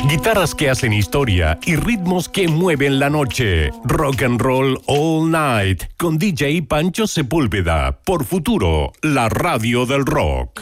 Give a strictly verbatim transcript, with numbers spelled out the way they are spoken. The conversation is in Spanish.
Guitarras que hacen historia y ritmos que mueven la noche. Rock and Roll All Night con D J Pancho Sepúlveda por Futuro, la radio del rock.